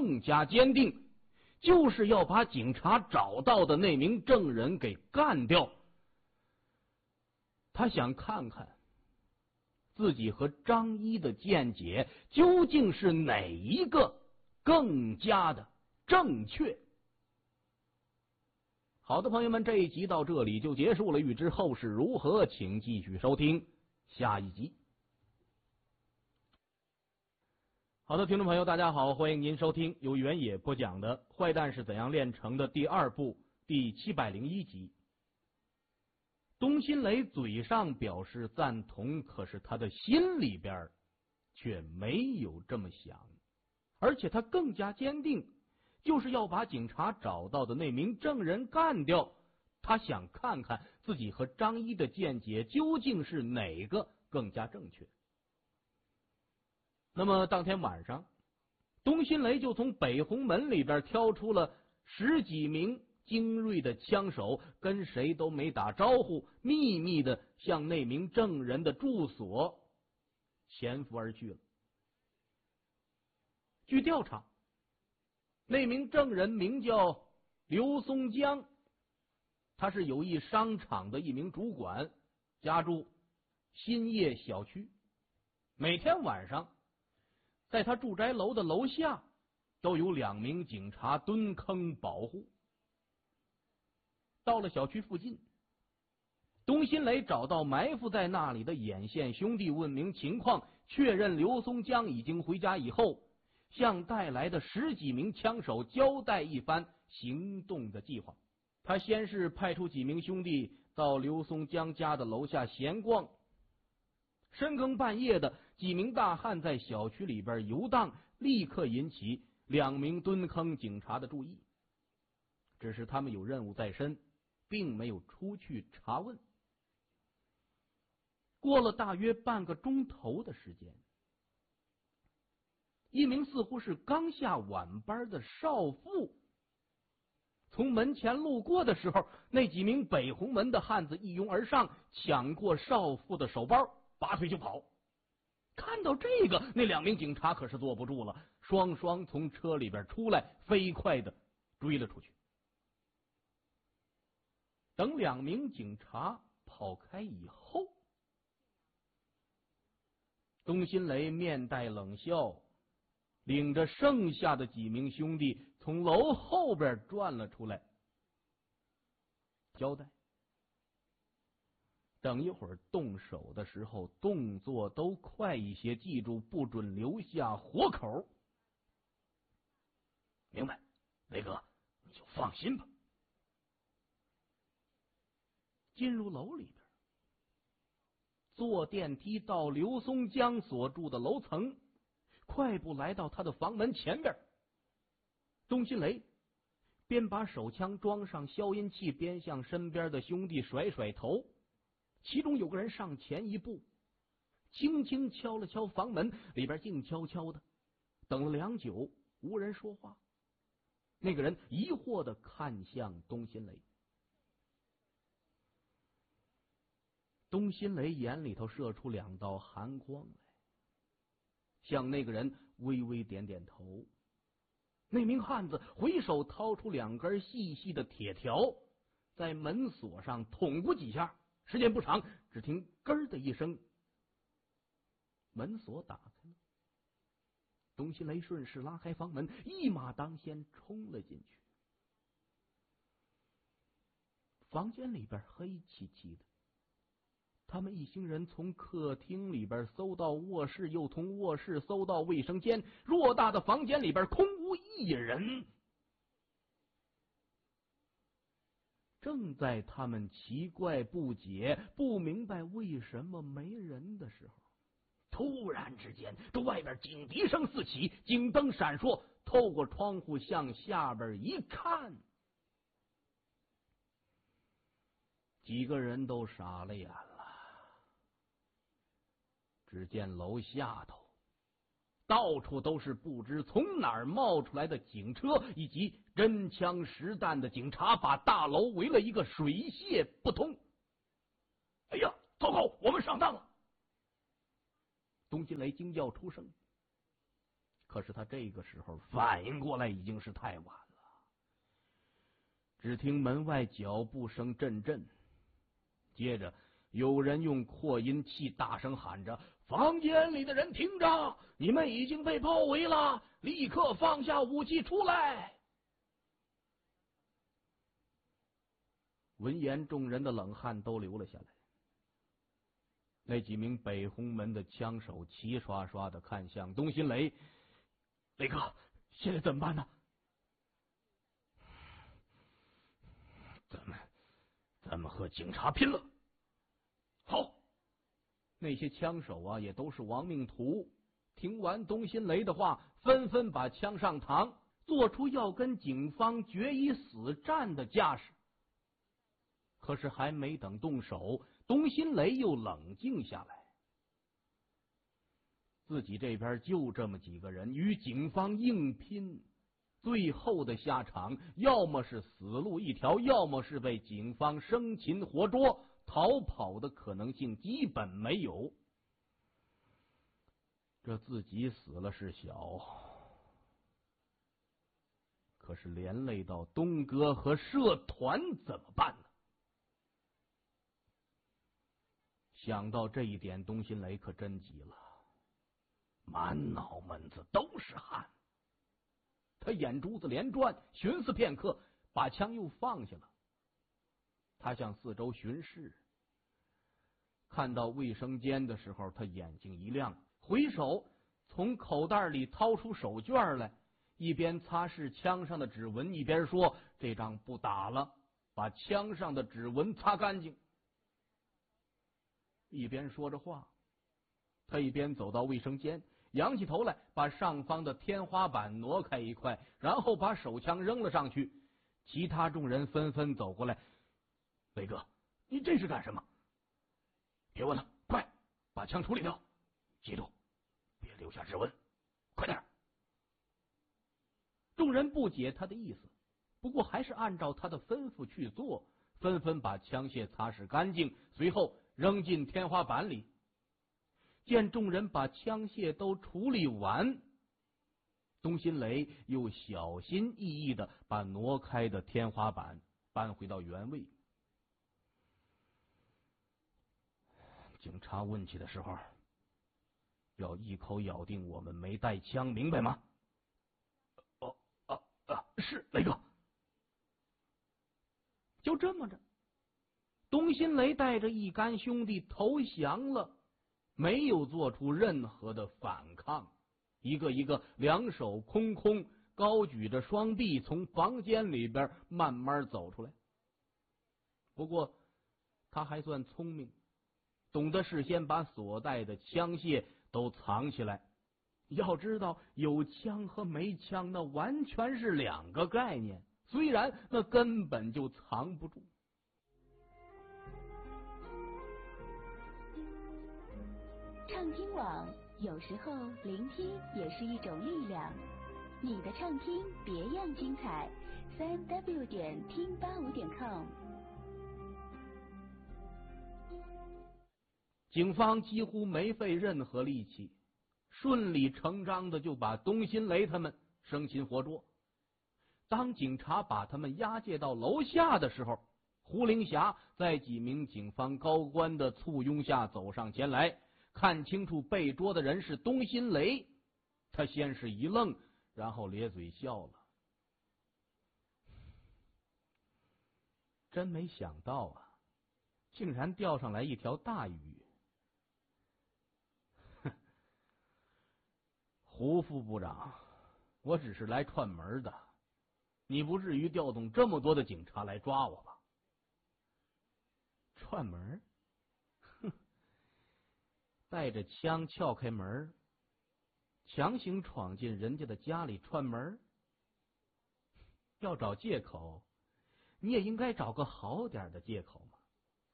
更加坚定，就是要把警察找到的那名证人给干掉。他想看看自己和张一的见解究竟是哪一个更加的正确。好的，朋友们，这一集到这里就结束了，欲知后事如何，请继续收听下一集。好的，听众朋友大家好，欢迎您收听由原野播讲的《坏蛋是怎样炼成的》第2部第701集。东辛雷嘴上表示赞同，可是他的心里边却没有这么想，而且他更加坚定，就是要把警察找到的那名证人干掉。他想看看自己和张一的见解究竟是哪个更加正确。那么当天晚上，东辛雷就从北红门里边挑出了10几名精锐的枪手，跟谁都没打招呼，秘密的向那名证人的住所潜伏而去了。据调查，那名证人名叫刘松江，他是友谊商场的一名主管，家住新业小区。每天晚上在他住宅楼的楼下都有2名警察蹲坑保护。到了小区附近，东辛雷找到埋伏在那里的眼线兄弟问明情况，确认刘松江已经回家以后，向带来的10几名枪手交代一番行动的计划。他先是派出几名兄弟到刘松江家的楼下闲逛，深更半夜的几名大汉在小区里边游荡，立刻引起2名蹲坑警察的注意。只是他们有任务在身，并没有出去查问。过了大约半个钟头的时间，一名似乎是刚下晚班的少妇从门前路过的时候，那几名北红门的汉子一拥而上，抢过少妇的手包，拔腿就跑。看到这个，那2名警察可是坐不住了，双双从车里边出来，飞快的追了出去。等2名警察跑开以后，东辛雷面带冷笑，领着剩下的几名兄弟从楼后边转了出来，交代等一会儿动手的时候动作都快一些，记住不准留下活口。明白，雷哥你就放心吧。进入楼里边，坐电梯到刘松江所住的楼层，快步来到他的房门前边。东辛雷边把手枪装上消音器，边向身边的兄弟甩甩头。其中有个人上前一步，轻轻敲了敲房门，里边静悄悄的。等了良久，无人说话。那个人疑惑的看向东辛雷。东辛雷眼里头射出2道寒光来，向那个人微微点点头。那名汉子回手掏出2根细细的铁条，在门锁上捅过几下，时间不长，只听咯的一声，门锁打开了。东辛雷顺势拉开房门，一马当先冲了进去。房间里边黑漆漆的，他们一行人从客厅里边搜到卧室，又从卧室搜到卫生间，偌大的房间里边空无一人。正在他们奇怪不解，不明白为什么没人的时候，突然之间这外边警笛声四起，警灯闪烁，透过窗户向下边一看，几个人都傻了眼了。只见楼下头到处都是不知从哪儿冒出来的警车以及真枪实弹的警察，把大楼围了一个水泄不通。哎呀，糟糕，我们上当了！东辛雷惊叫出声。 可是他这个时候反应过来已经是太晚了。只听门外脚步声阵阵，接着有人用扩音器大声喊着：“房间里的人听着，你们已经被包围了，立刻放下武器出来！”闻言，众人的冷汗都流了下来。那几名北红门的枪手齐刷刷的看向东新雷：“雷哥，现在怎么办呢？”“咱们和警察拼了！”好，那些枪手啊，也都是亡命徒。听完东新雷的话，纷纷把枪上膛，做出要跟警方决一死战的架势。可是还没等动手，东新雷又冷静下来。自己这边就这么几个人，与警方硬拼，最后的下场要么是死路一条，要么是被警方生擒活捉，逃跑的可能性基本没有。这自己死了是小，可是连累到东哥和社团怎么办呢？想到这一点，东新雷可真急了，满脑门子都是汗。他眼珠子连转，寻思片刻，把枪又放下了。他向四周巡视，看到卫生间的时候，他眼睛一亮，回手从口袋里掏出手绢来，一边擦拭枪上的指纹，一边说：“这仗不打了，把枪上的指纹擦干净。”一边说着话，他一边走到卫生间，仰起头来，把上方的天花板挪开一块，然后把手枪扔了上去。其他众人纷纷走过来：“雷哥，你这是干什么？别问了，快把枪处理掉，记住别留下指纹，快点！”众人不解他的意思，不过还是按照他的吩咐去做，纷纷把枪械擦拭干净，随后扔进天花板里。见众人把枪械都处理完，东新雷又小心翼翼的把挪开的天花板搬回到原位。警察问起的时候，要一口咬定我们没带枪，明白吗？是雷哥。就这么着，东新雷带着一干兄弟投降了，没有做出任何的反抗，一个一个两手空空，高举着双臂从房间里边慢慢走出来。不过他还算聪明，懂得事先把所带的枪械都藏起来。要知道，有枪和没枪那完全是两个概念，虽然那根本就藏不住。 畅听网，有时候聆听也是一种力量。你的畅听别样精彩，3w 点听85.com。 警方几乎没费任何力气，顺理成章的就把东新雷他们生擒活捉。当警察把他们押解到楼下的时候，胡灵霞在几名警方高官的簇拥下走上前来，看清楚被捉的人是东新雷，他先是一愣，然后咧嘴笑了。真没想到啊，竟然钓上来一条大鱼。胡副部长，我只是来串门的，你不至于调动这么多的警察来抓我吧？串门？哼！带着枪撬开门，强行闯进人家的家里串门，要找借口，你也应该找个好点的借口嘛。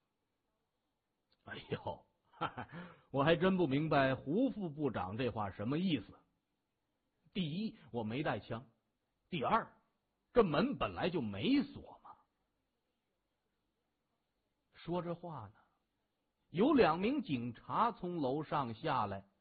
哎呦，我还真不明白胡副部长这话什么意思。第一，我没带枪；第二，这门本来就没锁嘛。说着话呢，有2名警察从楼上下来，